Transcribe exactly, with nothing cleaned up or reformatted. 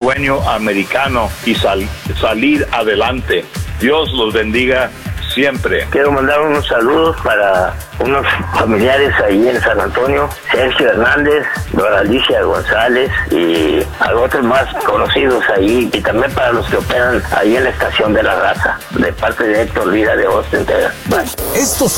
sueño americano y sal, salir adelante. Dios los bendiga siempre. Quiero mandar unos saludos para unos familiares ahí en San Antonio, Sergio Hernández, Dora Alicia González y a otros más conocidos ahí, y también para los que operan ahí en la estación de La Raza, de parte de Héctor Vida de Austin, Texas. Bueno. Estos